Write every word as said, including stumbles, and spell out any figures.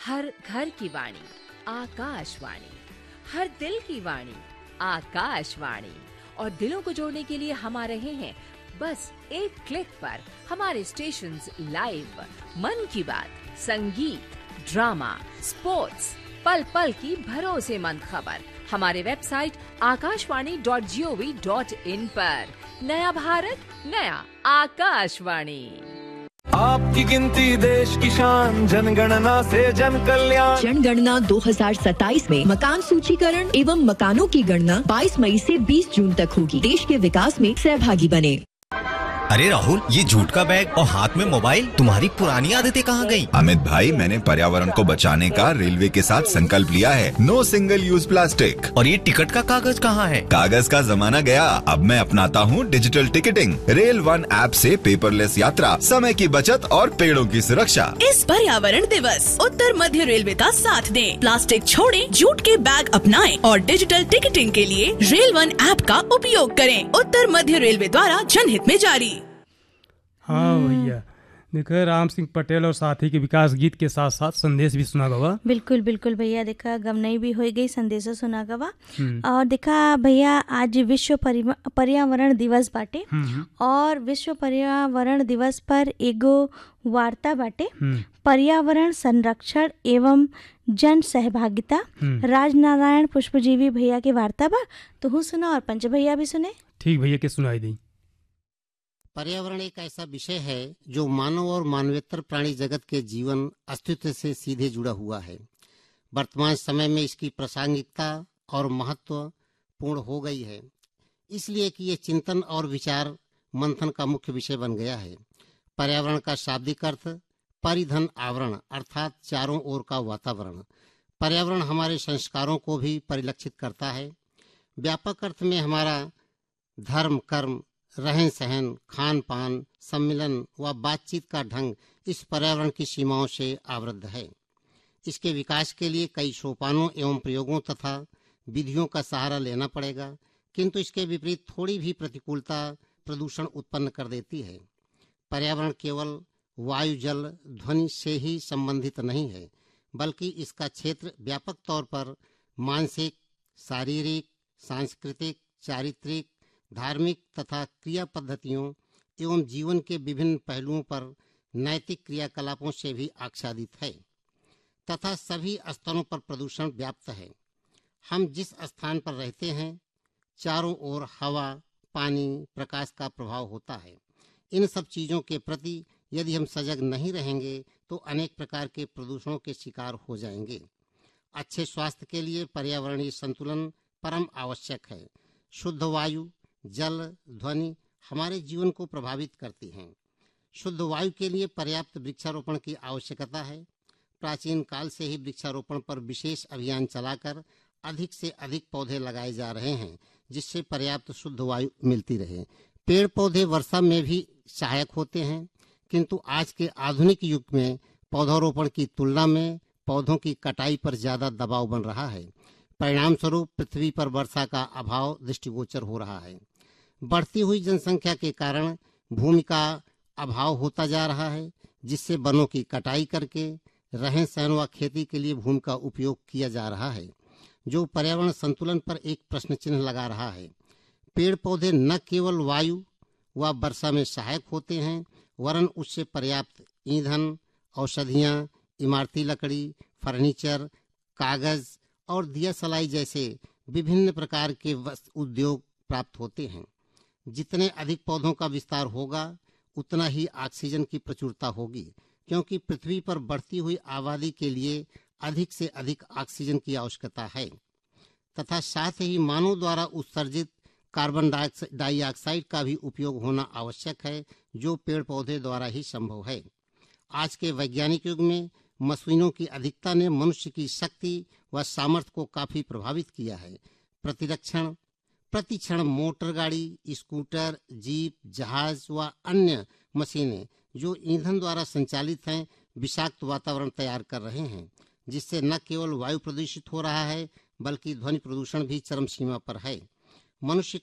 हर घर की वाणी आकाशवाणी, हर दिल की वाणी आकाशवाणी। और दिलों को जोड़ने के लिए हम आ रहे हैं बस एक क्लिक पर। हमारे स्टेशंस लाइव, मन की बात, संगीत, ड्रामा, स्पोर्ट्स, पल पल की भरोसेमंद खबर हमारे website Akashvani dot G O V dot in पर। नया भारत, नया आकाशवाणी। आपकी गिनती देश की शान, जनगणना से जन कल्याण। जनगणना दो हज़ार सत्ताईस में मकान सूचीकरण एवं मकानों की गणना बाईस मई से बीस जून तक होगी। देश के विकास में सहभागी बने। अरे राहुल, ये जूट का बैग और हाथ में मोबाइल, तुम्हारी पुरानी आदतें कहाँ गई? अमित भाई, मैंने पर्यावरण को बचाने का रेलवे के साथ संकल्प लिया है। No single use plastic. और ये टिकट का कागज कहाँ है? कागज का जमाना गया, अब मैं अपनाता हूँ digital ticketing. Rail one app से पेपरलेस यात्रा, समय की बचत और पेड़ों की सुरक्षा। इस पर्यावरण दिवस उत्तर मध्य रेलवे का साथ दें। प्लास्टिक छोड़ें, जूट के बैग अपनाएं और डिजिटल टिकटिंग के लिए रेल वन ऐप का उपयोग करें। उत्तर मध्य रेलवे द्वारा जनहित में जारी। हाँ भैया, देखो राम सिंह पटेल और साथी के विकास गीत के साथ साथ संदेश भी सुना गवा। बिल्कुल बिल्कुल भैया, देखा गवनई भी हो गई, संदेश सुना गवा। और देखा भैया, आज विश्व पर्यावरण दिवस बाटे और विश्व पर्यावरण दिवस पर एगो वार्ता बाटे, पर्यावरण संरक्षण एवं जन सहभागिता। राजनारायण पुष्पजीवी भैया के वार्ता बा, तो हूँ सुना और पंच भैया भी सुने। ठीक भैया के सुनाई दी। पर्यावरण एक ऐसा विषय है जो मानव और मानवेतर प्राणी जगत के जीवन अस्तित्व से सीधे जुड़ा हुआ है। वर्तमान समय में इसकी प्रासंगिकता और महत्व पूर्ण हो गई है, इसलिए कि ये चिंतन और विचार मंथन का मुख्य विषय बन गया है। पर्यावरण का शाब्दिक अर्थ परिधन आवरण अर्थात चारों ओर का वातावरण। पर्यावरण हमारे संस्कारों को भी परिलक्षित करता है। व्यापक अर्थ में हमारा धर्म, कर्म, रहन सहन, खान पान, सम्मिलन व बातचीत का ढंग इस पर्यावरण की सीमाओं से आवृद्ध है। इसके विकास के लिए कई सोपानों एवं प्रयोगों तथा विधियों का सहारा लेना पड़ेगा, किंतु इसके विपरीत थोड़ी भी प्रतिकूलता प्रदूषण उत्पन्न कर देती है। पर्यावरण केवल वायु, जल, ध्वनि से ही संबंधित नहीं है, बल्कि इसका क्षेत्र व्यापक तौर पर मानसिक, शारीरिक, सांस्कृतिक, चारित्रिक, धार्मिक तथा क्रिया पद्धतियों एवं जीवन के विभिन्न पहलुओं पर नैतिक क्रियाकलापों से भी आच्छादित है तथा सभी स्तरों पर प्रदूषण व्याप्त है। हम जिस स्थान पर रहते हैं, चारों ओर हवा, पानी, प्रकाश का प्रभाव होता है। इन सब चीज़ों के प्रति यदि हम सजग नहीं रहेंगे तो अनेक प्रकार के प्रदूषणों के शिकार हो जाएंगे। अच्छे स्वास्थ्य के लिए पर्यावरणीय संतुलन परम आवश्यक है। शुद्ध वायु, जल, ध्वनि हमारे जीवन को प्रभावित करती हैं। शुद्ध वायु के लिए पर्याप्त वृक्षारोपण की आवश्यकता है। प्राचीन काल से ही वृक्षारोपण पर विशेष अभियान चलाकर अधिक से अधिक पौधे लगाए जा रहे हैं, जिससे पर्याप्त शुद्ध वायु मिलती रहे। पेड़ पौधे वर्षा में भी सहायक होते हैं, किंतु आज के आधुनिक युग में पौधारोपण की तुलना में पौधों की कटाई पर ज्यादा दबाव बन रहा है। परिणाम स्वरूप पृथ्वी पर वर्षा का अभाव दृष्टिगोचर हो रहा है। बढ़ती हुई जनसंख्या के कारण भूमि का अभाव होता जा रहा है, जिससे वनों की कटाई करके रहन सहन व खेती के लिए भूमि का उपयोग किया जा रहा है, जो पर्यावरण संतुलन पर एक प्रश्न चिन्ह लगा रहा है। पेड़ पौधे न केवल वायु व वर्षा में सहायक होते हैं, वरन उससे पर्याप्त ईंधन, औषधियाँ, इमारती लकड़ी, फर्नीचर, कागज और दिया सलाई जैसे विभिन्न प्रकार के उद्योग प्राप्त होते हैं। जितने अधिक पौधों का विस्तार होगा, उतना ही ऑक्सीजन की प्रचुरता होगी, क्योंकि पृथ्वी पर बढ़ती हुई आबादी के लिए अधिक से अधिक ऑक्सीजन की आवश्यकता है तथा साथ ही मानव द्वारा उत्सर्जित कार्बन डाइऑक्साइड का भी उपयोग होना आवश्यक है, जो पेड़ पौधे द्वारा ही संभव है। आज के वैज्ञानिक युग में मशीनों की अधिकता ने मनुष्य की शक्ति व सामर्थ्य को काफी प्रभावित किया है। प्रतिरक्षण प्रतिक्षण मोटर गाड़ी, स्कूटर, जीप, जहाज व अन्य मशीनें जो ईंधन द्वारा संचालित हैं, विषाक्त वातावरण तैयार कर रहे हैं, जिससे न केवल वायु प्रदूषित हो रहा है, बल्कि ध्वनि प्रदूषण भी चरम सीमा पर है। मनुष्य